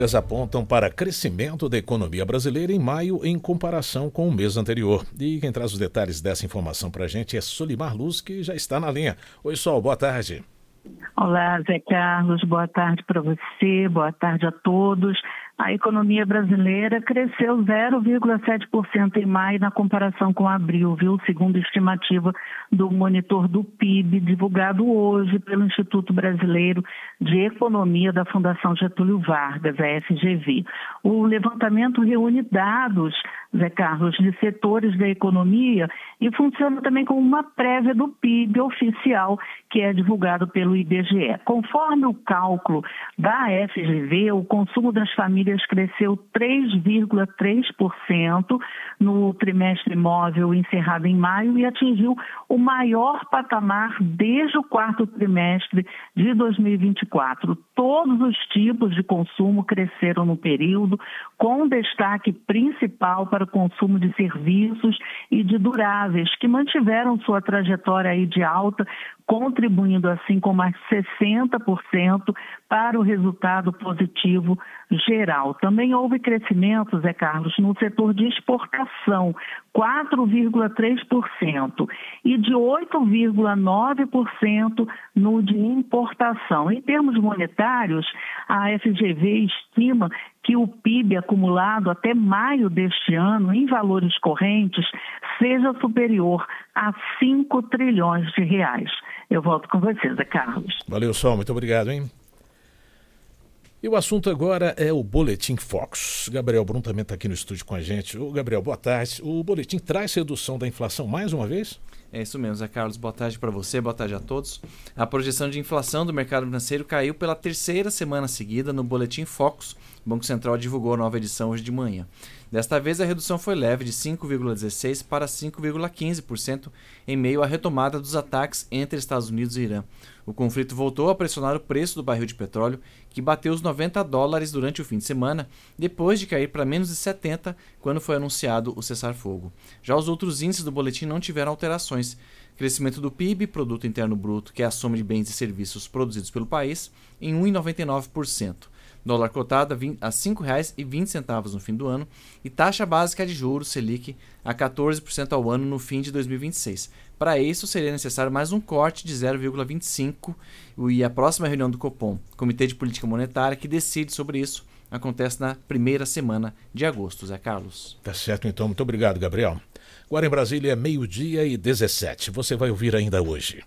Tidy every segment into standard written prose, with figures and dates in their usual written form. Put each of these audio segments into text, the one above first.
Apontam para crescimento da economia brasileira em maio em comparação com o mês anterior. E quem traz os detalhes dessa informação para a gente é Solimar Luz, que já está na linha. Oi, Sol, boa tarde. Olá, Zé Carlos, boa tarde para você, boa tarde a todos. A economia brasileira cresceu 0,7% em maio na comparação com abril, segundo a estimativa do monitor do PIB, divulgado hoje pelo Instituto Brasileiro de Economia da Fundação Getúlio Vargas, a FGV. O levantamento reúne dados, Zé Carlos, de setores da economia e funciona também como uma prévia do PIB oficial, que é divulgado pelo IBGE. Conforme o cálculo da FGV, o consumo das famílias cresceu 3,3% no trimestre móvel encerrado em maio e atingiu o maior patamar desde o quarto trimestre de 2024. Todos os tipos de consumo cresceram no período, com destaque principal para o consumo de serviços e de duráveis, que mantiveram sua trajetória aí de alta, contribuindo assim com mais 60% para o resultado positivo geral. Também houve crescimento, Zé Carlos, no setor de exportação, 4,3%, e de 8,9% no de importação. Em termos monetários, a FGV estima que o PIB acumulado até maio deste ano, em valores correntes, seja superior a 5 trilhões de reais. Eu volto com você, Zé Carlos. Valeu, Sol, muito obrigado, hein? E o assunto agora é o Boletim Focus. Gabriel Brum também está aqui no estúdio com a gente. Ô, Gabriel, boa tarde. O boletim traz redução da inflação mais uma vez? É isso mesmo, Zé Carlos. Boa tarde para você, boa tarde a todos. A projeção de inflação do mercado financeiro caiu pela terceira semana seguida no Boletim Focus. O Banco Central divulgou a nova edição hoje de manhã. Desta vez, a redução foi leve, de 5,16% para 5,15%, em meio à retomada dos ataques entre Estados Unidos e Irã. O conflito voltou a pressionar o preço do barril de petróleo, que bateu os $90 durante o fim de semana, depois de cair para menos de 70 quando foi anunciado o cessar-fogo. Já os outros índices do boletim não tiveram alterações. Crescimento do PIB, Produto Interno Bruto, que é a soma de bens e serviços produzidos pelo país, em 1,99%. Dólar cotado a R$ 5,20 no fim do ano e taxa básica de juros, Selic, a 14% ao ano no fim de 2026. Para isso, seria necessário mais um corte de 0,25% e a próxima reunião do Copom, Comitê de Política Monetária, que decide sobre isso, acontece na primeira semana de agosto. Zé Carlos. Tá certo, então. Muito obrigado, Gabriel. Agora em Brasília é 12:17. Você vai ouvir ainda hoje.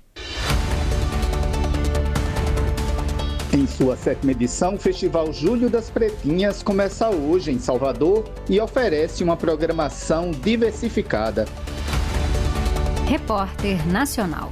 Em sua 7ª edição, o Festival Julho das Pretinhas começa hoje em Salvador e oferece uma programação diversificada. Repórter Nacional.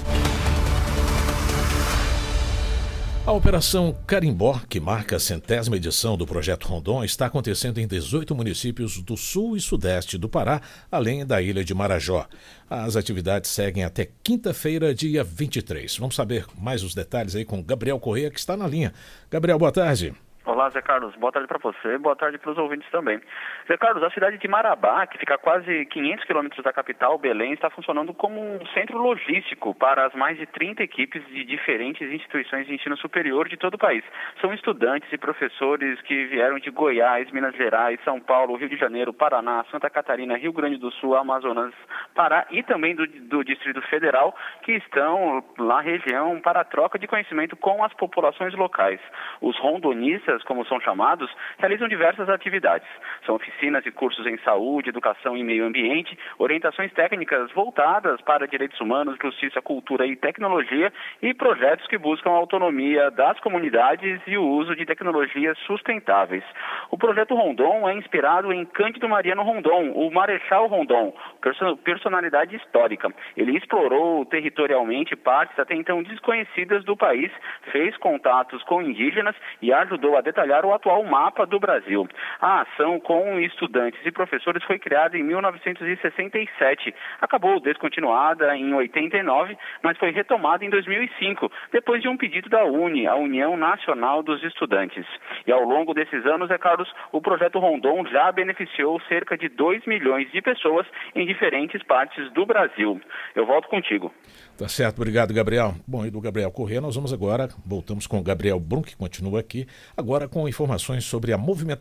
A Operação Carimbó, que marca a 100ª edição do Projeto Rondon, está acontecendo em 18 municípios do sul e sudeste do Pará, além da ilha de Marajó. As atividades seguem até quinta-feira, dia 23. Vamos saber mais os detalhes aí com Gabriel Corrêa, que está na linha. Gabriel, boa tarde. Olá, Zé Carlos. Boa tarde para você, boa tarde para os ouvintes também. Zé Carlos, a cidade de Marabá, que fica a quase 500 quilômetros da capital, Belém, está funcionando como um centro logístico para as mais de 30 equipes de diferentes instituições de ensino superior de todo o país. São estudantes e professores que vieram de Goiás, Minas Gerais, São Paulo, Rio de Janeiro, Paraná, Santa Catarina, Rio Grande do Sul, Amazonas, Pará e também do Distrito Federal, que estão na região para a troca de conhecimento com as populações locais. Os rondonistas, como são chamados, realizam diversas atividades. São oficinas e cursos em saúde, educação e meio ambiente, orientações técnicas voltadas para direitos humanos, justiça, cultura e tecnologia e projetos que buscam a autonomia das comunidades e o uso de tecnologias sustentáveis. O projeto Rondon é inspirado em Cândido Mariano Rondon, o Marechal Rondon, personalidade histórica. Ele explorou territorialmente partes até então desconhecidas do país, fez contatos com indígenas e ajudou a detalhar o atual mapa do Brasil. A ação com estudantes e professores foi criada em 1967. Acabou descontinuada em 89, mas foi retomada em 2005, depois de um pedido da UNE, a União Nacional dos Estudantes. E ao longo desses anos, Carlos, o projeto Rondon já beneficiou cerca de 2 milhões de pessoas em diferentes partes do Brasil. Eu volto contigo. Tá certo, obrigado, Gabriel. Bom, e do Gabriel Corrêa, voltamos com o Gabriel Brum, que continua aqui. Agora agora com informações sobre a movimentação